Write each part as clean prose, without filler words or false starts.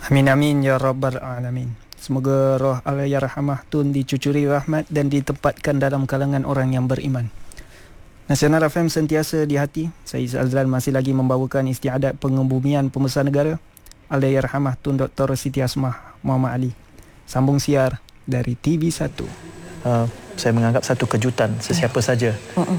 Amin amin ya rabbal alamin. Semoga roh Allahyarhamah Tun dicucuri rahmat dan ditempatkan dalam kalangan orang yang beriman. Nasional FM sentiasa di hati. Saya Azlan masih lagi membawakan istiadat pengebumian pembesar negara Allahyarhamah Tun Dr. Siti Hasmah Muhammad Ali. Sambung siar dari TV1. Saya menganggap satu kejutan sesiapa saja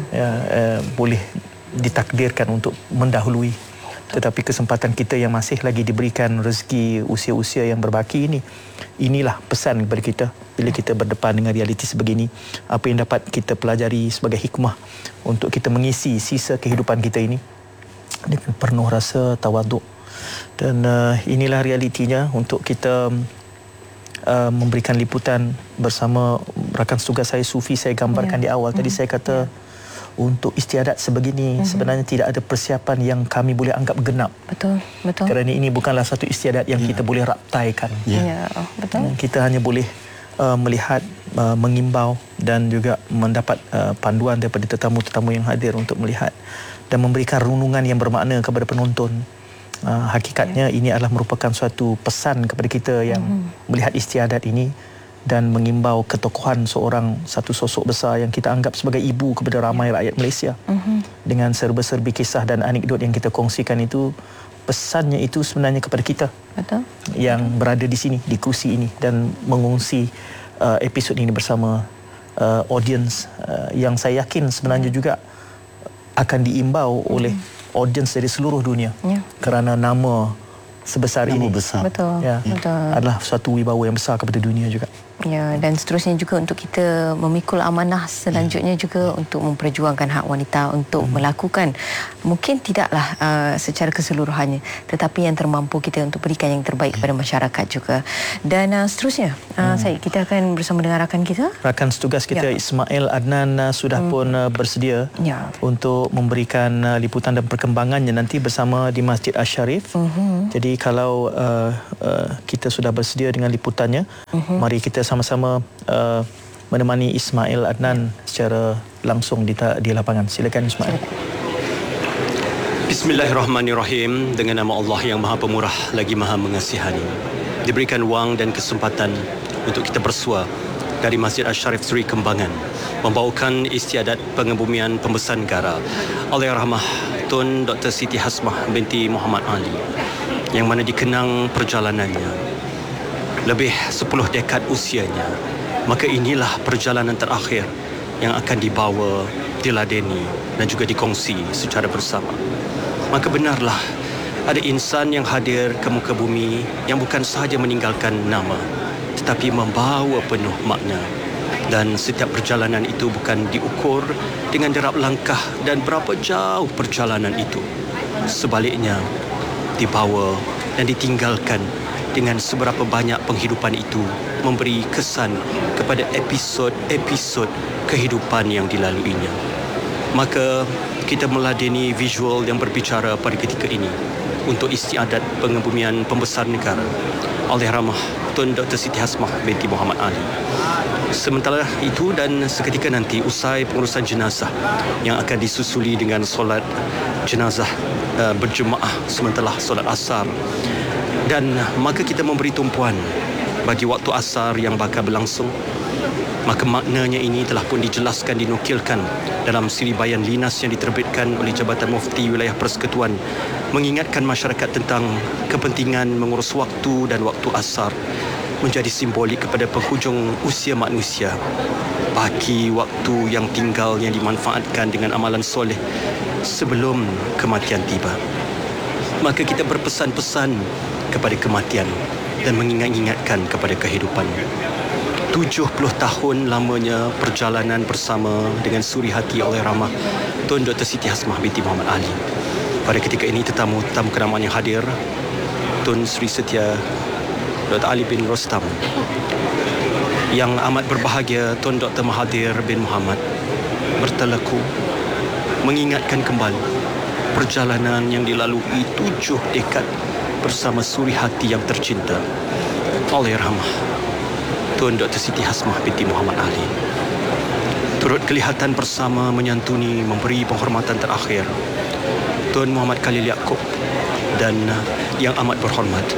boleh ditakdirkan untuk mendahului. Tetapi kesempatan kita yang masih lagi diberikan rezeki usia-usia yang berbaki ini, inilah pesan kepada kita bila kita berdepan dengan realiti sebegini. Apa yang dapat kita pelajari sebagai hikmah untuk kita mengisi sisa kehidupan kita ini dengan penuh rasa tawaduk. Dan inilah realitinya untuk kita memberikan liputan bersama rakan tugas saya Sufi. Saya gambarkan di awal tadi, saya kata untuk istiadat sebegini sebenarnya tidak ada persiapan yang kami boleh anggap genap. Betul. Kerana ini bukanlah satu istiadat yang kita boleh raptaikan. Betul. Kita hanya boleh melihat, mengimbau dan juga mendapat panduan daripada tetamu-tetamu yang hadir untuk melihat dan memberikan renungan yang bermakna kepada penonton. Hakikatnya ini adalah merupakan suatu pesan kepada kita yang melihat istiadat ini dan mengimbau ketokohan satu sosok besar yang kita anggap sebagai ibu kepada ramai rakyat Malaysia. Dengan serba-serbi kisah dan anekdot yang kita kongsikan itu, pesannya itu sebenarnya kepada kita. Betul. Yang berada di sini, di kursi ini dan mengongsi episod ini bersama audience yang saya yakin sebenarnya juga akan diimbau oleh audience dari seluruh dunia. Kerana nama sebesar ini Betul. Betul. adalah suatu wibawa yang besar kepada dunia juga. Ya, dan seterusnya juga untuk kita memikul amanah selanjutnya juga untuk memperjuangkan hak wanita untuk melakukan, mungkin tidaklah secara keseluruhannya, tetapi yang termampu kita untuk berikan yang terbaik kepada masyarakat juga. Dan seterusnya Syed, kita akan bersama dengan rakan kita, rakan setugas kita Ismail Adnan sudah pun bersedia untuk memberikan liputan dan perkembangannya nanti bersama di Masjid Asy-Syarif. Jadi kalau kita sudah bersedia dengan liputannya, mari kita sama-sama menemani Ismail Adnan secara langsung di lapangan. Silakan Ismail. Bismillahirrahmanirrahim. Dengan nama Allah yang Maha Pemurah lagi Maha Mengasihani. Diberikan wang dan kesempatan untuk kita bersua dari Masjid Asy-Syarif Seri Kembangan membawakan istiadat pengebumian pembesar negara Allahyarhamah Tun Dr. Siti Hasmah binti Muhammad Ali, yang mana dikenang perjalanannya lebih 10 dekad usianya. Maka inilah perjalanan terakhir yang akan dibawa, diladeni dan juga dikongsi secara bersama. Maka benarlah ada insan yang hadir ke muka bumi yang bukan sahaja meninggalkan nama, tetapi membawa penuh makna. Dan setiap perjalanan itu bukan diukur dengan derap langkah dan berapa jauh perjalanan itu. Sebaliknya, dibawa dan ditinggalkan dengan seberapa banyak penghidupan itu memberi kesan kepada episod-episod kehidupan yang dilaluinya. Maka kita meladeni visual yang berbicara pada ketika ini untuk istiadat pengebumian pembesar negara Allahyarhamah Tun Dr. Siti Hasmah binti Muhammad Ali. Sementara itu dan seketika nanti usai pengurusan jenazah yang akan disusuli dengan solat jenazah berjemaah sementara solat asar. Dan maka kita memberi tumpuan bagi waktu asar yang bakal berlangsung. Maka maknanya ini telah pun dijelaskan, dinukilkan dalam siri bayan linas yang diterbitkan oleh Jabatan Mufti Wilayah Persekutuan, mengingatkan masyarakat tentang kepentingan mengurus waktu dan waktu asar menjadi simbolik kepada penghujung usia manusia, bagi waktu yang tinggal yang dimanfaatkan dengan amalan soleh sebelum kematian tiba. Maka kita berpesan-pesan kepada kematian dan mengingat-ingatkan kepada kehidupan. 70 tahun lamanya perjalanan bersama dengan suri hati Allahyarhamah Tun Dr. Siti Hasmah binti Muhammad Ali. Pada ketika ini tetamu kenamaan yang hadir, Tun Sri Setia Dr. Ali bin Rostam, yang amat berbahagia Tun Dr. Mahathir bin Muhammad, berteleku mengingatkan kembali perjalanan yang dilalui 7 dekad bersama suri hati yang tercinta Allahyarhamah Tun Dr. Siti Hasmah binti Muhammad Ali. Turut kelihatan bersama menyantuni, memberi penghormatan terakhir Tun Muhammad Khalil Yaakob dan yang amat berhormat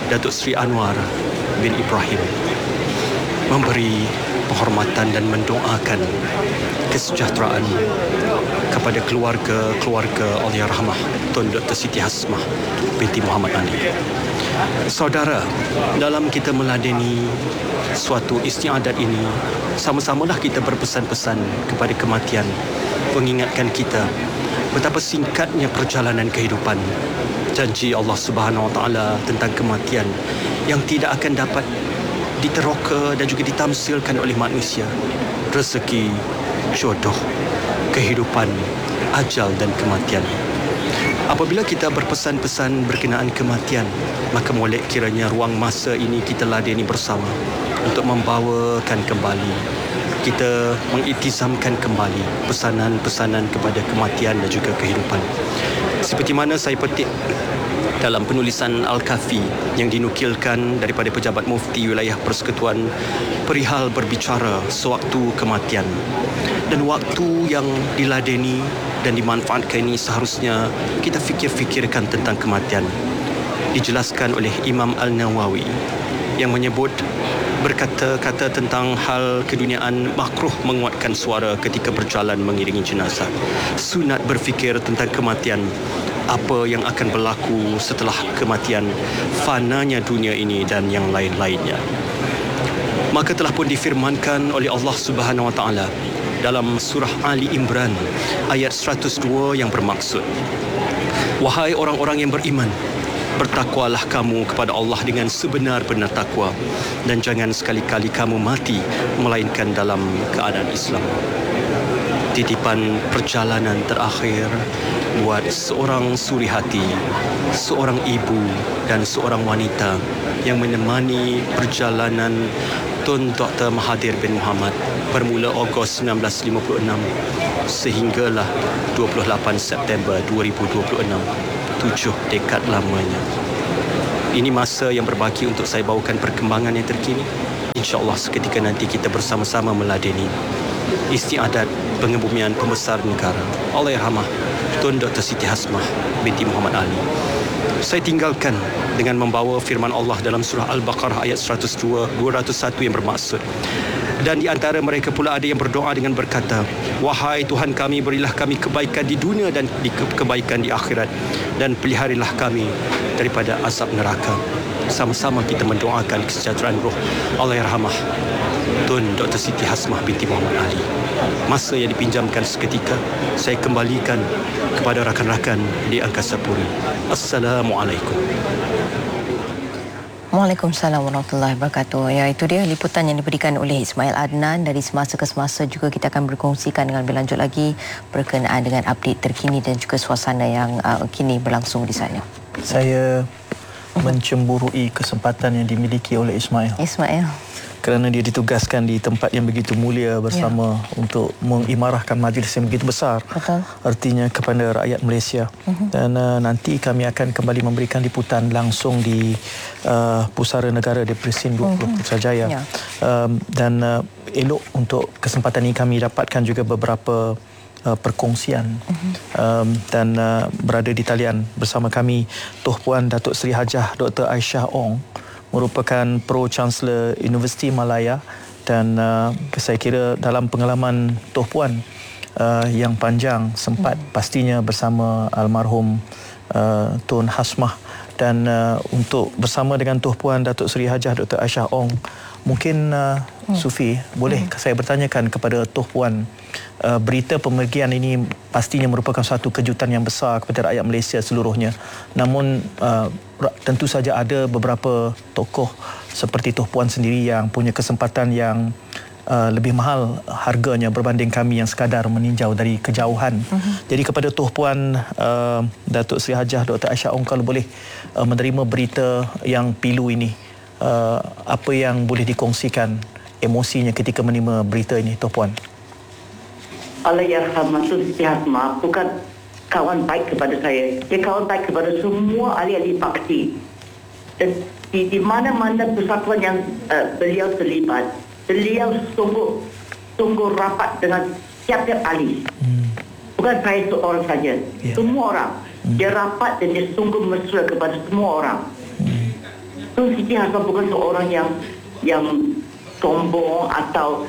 Datuk Seri Anwar bin Ibrahim memberi penghormatan dan mendoakan kesejahteraan kepada keluarga Allahyarhamah Tun Dr. Siti Hasmah binti Muhammad Ali. Saudara, dalam kita meladeni suatu istiadat ini, sama-samalah kita berpesan-pesan kepada kematian, mengingatkan kita betapa singkatnya perjalanan kehidupan. Janji Allah Subhanahu Wa Taala tentang kematian yang tidak akan dapat diteroka dan juga ditamsilkan oleh manusia. Rezeki, jodoh, kehidupan, ajal dan kematian. Apabila kita berpesan-pesan berkenaan kematian, maka molek kiranya ruang masa ini kita ladeni bersama untuk membawakan kembali, kita mengitizamkan kembali pesanan-pesanan kepada kematian dan juga kehidupan. Seperti mana saya petik dalam penulisan Al-Kafi yang dinukilkan daripada pejabat mufti wilayah persekutuan perihal berbicara sewaktu kematian. Dan waktu yang diladeni dan dimanfaatkan ini seharusnya kita fikir-fikirkan tentang kematian. Dijelaskan oleh Imam Al-Nawawi yang menyebut, berkata-kata tentang hal keduniaan, makruh menguatkan suara ketika berjalan mengiringi jenazah. Sunat berfikir tentang kematian, apa yang akan berlaku setelah kematian, fananya dunia ini dan yang lain-lainnya. Maka telah pun difirmankan oleh Allah Subhanahu Wa Taala dalam surah Ali Imran ayat 102 yang bermaksud, wahai orang-orang yang beriman, bertakwalah kamu kepada Allah dengan sebenar-benar takwa, dan jangan sekali-kali kamu mati melainkan dalam keadaan Islam. Titipan perjalanan terakhir buat seorang suri hati, seorang ibu dan seorang wanita yang menemani perjalanan Tun Dr. Mahathir bin Mohamad bermula Ogos 1956 sehinggalah 28 September 2026, 7 dekad lamanya. Ini masa yang berbaki untuk saya bawakan perkembangan yang terkini. InsyaAllah seketika nanti kita bersama-sama meladeni istiadat pengebumian pembesar negara Allahyarhamah Tun Dr. Siti Hasmah binti Muhammad Ali. Saya tinggalkan dengan membawa firman Allah dalam surah Al-Baqarah ayat 201 yang bermaksud, dan di antara mereka pula ada yang berdoa dengan berkata, wahai Tuhan kami, berilah kami kebaikan di dunia dan kebaikan di akhirat, dan peliharilah kami daripada azab neraka. Sama-sama kita mendoakan kesejahteraan roh Allahyarhamah Tun Dr. Siti Hasmah binti Muhammad Ali. Masa yang dipinjamkan seketika saya kembalikan kepada rakan-rakan di Angkasa Puri. Assalamualaikum. Waalaikumsalam warahmatullahi wabarakatuh. Ya, itu dia liputan yang diberikan oleh Ismail Adnan. Dari semasa ke semasa juga kita akan berkongsikan dengan lebih lanjut lagi berkenaan dengan update terkini dan juga suasana yang kini berlangsung di sana. Saya mencemburui kesempatan yang dimiliki oleh Ismail. Kerana dia ditugaskan di tempat yang begitu mulia bersama untuk mengimarahkan majlis yang begitu besar. Betul. Artinya kepada rakyat Malaysia. Dan nanti kami akan kembali memberikan liputan langsung di Pusara Negara di Presin 20 Putrajaya. Dan elok untuk kesempatan ini kami dapatkan juga beberapa perkongsian dan berada di talian bersama kami Tuh Puan Datuk Seri Hajah Dr. Aisyah Ong, merupakan Pro-Chancellor Universiti Malaya, dan saya kira dalam pengalaman Tuh Puan yang panjang sempat pastinya bersama almarhum Tun Hasmah, dan untuk bersama dengan Tuh Puan Datuk Seri Hajah Dr. Aisyah Ong, mungkin Sufi, boleh saya bertanyakan kepada Tuh Puan, berita pemergian ini pastinya merupakan satu kejutan yang besar kepada rakyat Malaysia seluruhnya. Namun tentu saja ada beberapa tokoh seperti Tuh Puan sendiri yang punya kesempatan yang lebih mahal harganya berbanding kami yang sekadar meninjau dari kejauhan. Jadi kepada Tuh Puan Datuk Seri Hajah Dr. Aisyah Ong, kalau boleh menerima berita yang pilu ini, apa yang boleh dikongsikan emosinya ketika menerima berita ini, Tuh Puan? Allahyarhamah Tun Siti Hasmah bukan kawan baik kepada saya. Dia kawan baik kepada semua ahli-ahli paksi. Dan di mana-mana persatuan yang beliau terlibat, beliau sungguh rapat dengan tiap-tiap ahli. Bukan saya seorang saja, semua orang. Dia rapat dan dia sungguh mesra kepada semua orang. Tun Siti Hasmah bukan seorang yang sombong atau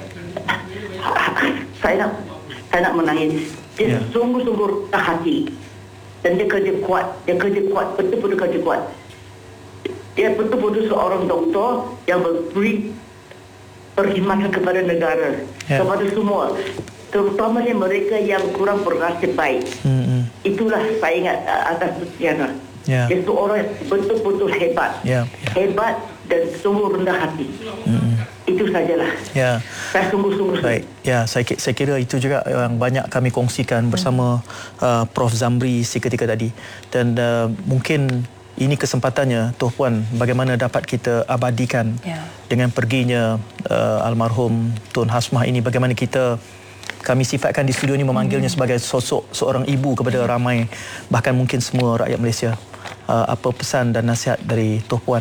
saya nak menangis. Dia sungguh-sungguh rendah hati dan dia kerja kuat, betul-betul kerja kuat. Dia betul-betul seorang doktor yang beri perkhidmatan kepada negara, kepada semua, terutamanya mereka yang kurang bernasib baik. Itulah saya ingat atas Tiana. Dia seorang betul-betul hebat, hebat dan sungguh rendah hati. Itu sajalah. Saya sungguh-sungguh. Baik. Saya kira itu juga yang banyak kami kongsikan bersama Prof Zamri seketika tadi. Dan mungkin ini kesempatannya, Tuan Puan, bagaimana dapat kita abadikan dengan perginya almarhum Tun Hasmah ini, bagaimana kami sifatkan di studio ini memanggilnya sebagai sosok seorang ibu kepada ramai, bahkan mungkin semua rakyat Malaysia. Apa pesan dan nasihat dari Tuan Puan?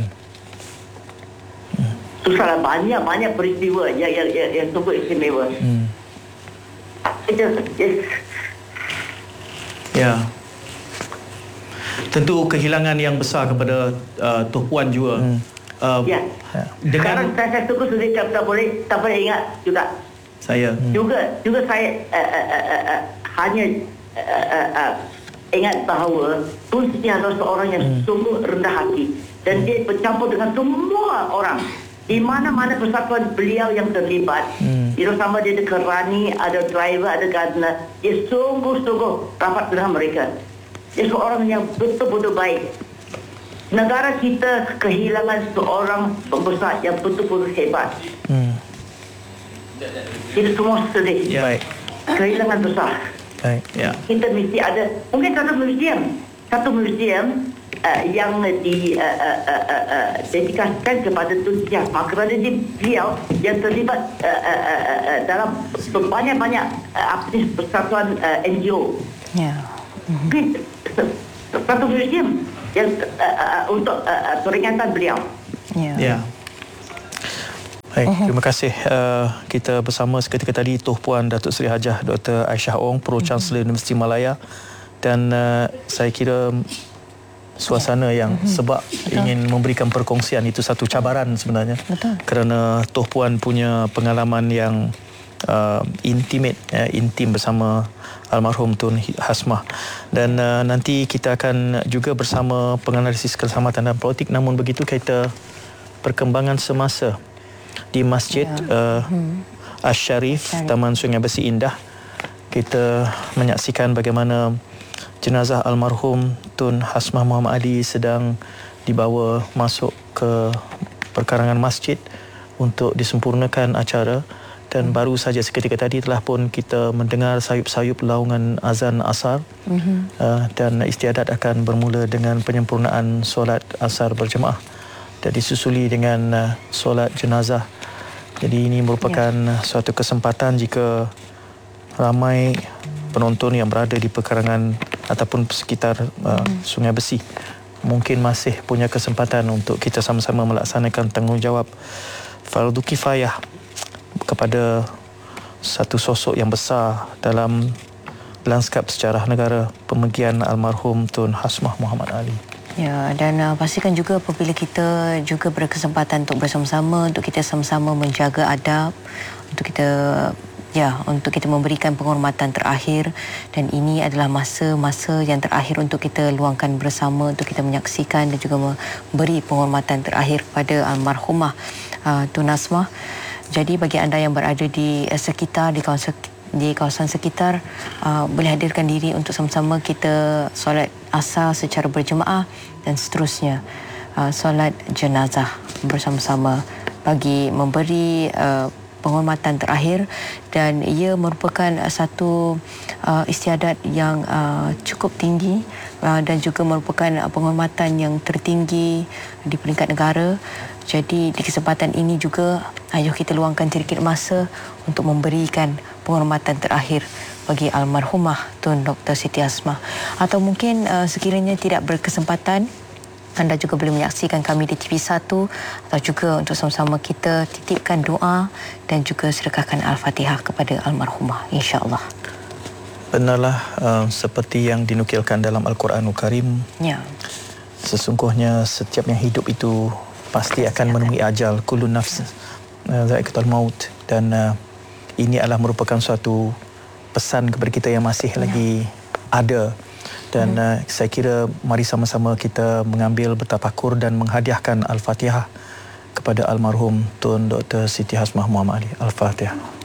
Susahlah, banyak peristiwa yang sungguh istimewa. Tentu kehilangan yang besar kepada Tuan Puan juga. Sekarang saya sungguh sudah tak boleh ingat juga. Juga saya hanya ingat bahawa Tun Siti adalah seorang yang sungguh rendah hati dan dia bercampur dengan semua orang. Di mana-mana persatuan beliau yang terlibat, sama dia ada kerani, ada driver, ada gardener, dia sungguh-sungguh rapat dengan mereka. Dia seorang yang betul-betul baik. Negara kita kehilangan seorang pembesar yang betul-betul hebat. Kita semua sedih. Kehilangan besar. Kita mesti ada, mungkin satu museum yang dedikasikan kepada Tun Siti Hasmah, kerana beliau yang terlibat dalam banyak-banyak persatuan NGO. Satu museum yang untuk peringatan beliau. Baik, terima kasih. Kita bersama seketika tadi Tuan Puan Datuk Seri Hajah Dr. Aisyah Ong, Pro Chancellor Universiti Malaya, dan saya kira suasana yang sebab ingin memberikan perkongsian itu satu cabaran sebenarnya. Kerana Tuan Puan punya pengalaman yang intim bersama almarhum Tun Hasmah, dan nanti kita akan juga bersama penganalisis keselamatan dan politik. Namun begitu, kita perkembangan semasa di Masjid Asy-Syarif Taman Sungai Besi Indah, kita menyaksikan bagaimana jenazah almarhum Tun Hasmah Muhammad Ali sedang dibawa masuk ke perkarangan masjid untuk disempurnakan acara. Dan baru saja seketika tadi telah pun kita mendengar sayup-sayup laungan azan asar, dan istiadat akan bermula dengan penyempurnaan solat asar berjemaah dan disusuli dengan solat jenazah. Jadi ini merupakan suatu kesempatan jika ramai penonton yang berada di perkarangan ataupun sekitar Sungai Besi mungkin masih punya kesempatan untuk kita sama-sama melaksanakan tanggungjawab fardu kifayah kepada satu sosok yang besar dalam lanskap sejarah negara, pemergian almarhum Tun Hasmah Muhammad Ali. Dan pastikan juga apabila kita juga berkesempatan untuk bersama-sama, untuk kita sama-sama menjaga adab, untuk kita memberikan penghormatan terakhir, dan ini adalah masa-masa yang terakhir untuk kita luangkan bersama, untuk kita menyaksikan dan juga memberi penghormatan terakhir kepada almarhumah Tun Hasmah. Jadi bagi anda yang berada di sekitar, di kawasan sekitar, boleh hadirkan diri untuk sama-sama kita solat asar secara berjemaah dan seterusnya solat jenazah bersama-sama bagi memberi penghormatan terakhir, dan ia merupakan satu istiadat yang cukup tinggi dan juga merupakan penghormatan yang tertinggi di peringkat negara. Jadi di kesempatan ini juga ayuh kita luangkan sedikit masa untuk memberikan penghormatan terakhir bagi almarhumah Tun Dr. Siti Hasmah. Atau mungkin sekiranya tidak berkesempatan, anda juga boleh menyaksikan kami di TV1, atau juga untuk sama-sama kita titipkan doa dan juga sedekahkan Al-Fatihah kepada almarhumah, insya-Allah. Benarlah seperti yang dinukilkan dalam Al-Quranul Karim. Sesungguhnya setiap yang hidup itu pasti akan menemui ajal. Kullu nafs dha'iqatul maut. Dan ini adalah merupakan suatu pesan kepada kita yang masih lagi ada. Dan saya kira mari sama-sama kita mengambil bertafakur dan menghadiahkan Al-Fatihah kepada almarhum Tun Dr. Siti Hasmah Muhammad Ali. Al-Fatihah.